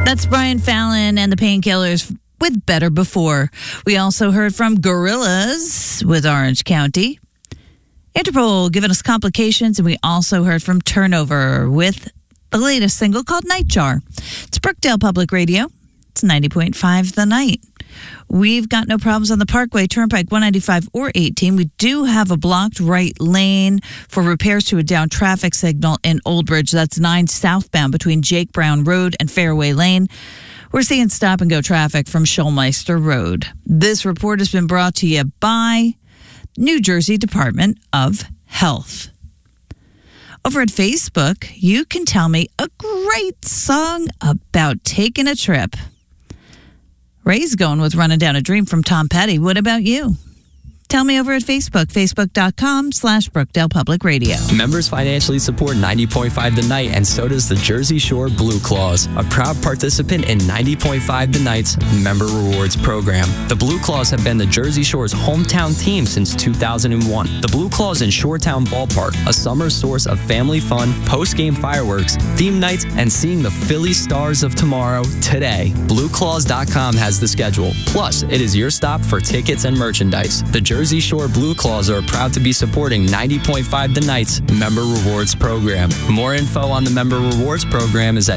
That's Brian Fallon and the Painkillers with Better Before. We also heard from Gorillaz with Orange County. Interpol giving us Complications, and we also heard from Turnover with the latest single called Nightjar. It's Brookdale Public Radio. It's 90.5 The Night. We've got no problems on the Parkway, Turnpike 195 or 18. We do have a blocked right lane for repairs to a down traffic signal in Old Bridge. That's 9 southbound between Jake Brown Road and Fairway Lane. We're seeing stop-and-go traffic from Schulmeister Road. This report has been brought to you by New Jersey Department of Health. Over at Facebook, you can tell me a great song about taking a trip. Ray's going with Running Down a Dream from Tom Petty. What about you? Tell me over at Facebook, facebook.com/Brookdale Public Radio. Members financially support 90.5 The Night, and so does the Jersey Shore Blue Claws, a proud participant in 90.5 The Night's Member Rewards program. The Blue Claws have been the Jersey Shore's hometown team since 2001. The Blue Claws in Shoretown Ballpark, a summer source of family fun, post-game fireworks, theme nights, and seeing the Philly Stars of tomorrow today. BlueClaws.com has the schedule. Plus, it is your stop for tickets and merchandise. The Jersey Shore Blue Claws are proud to be supporting 90.5 The Night's Member Rewards program. More info on the Member Rewards program is at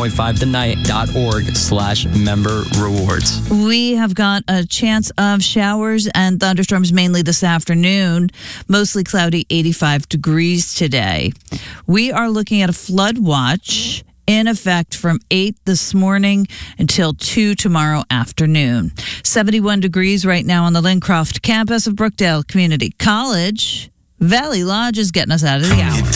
90.5thennight.org/member rewards. We have got a chance of showers and thunderstorms mainly this afternoon. Mostly cloudy, 85 degrees today. We are looking at a flood watch in effect from 8 this morning until 2 tomorrow afternoon. 71 degrees right now on the Lincroft campus of Brookdale Community College. Valley Lodge is getting us out of the hour.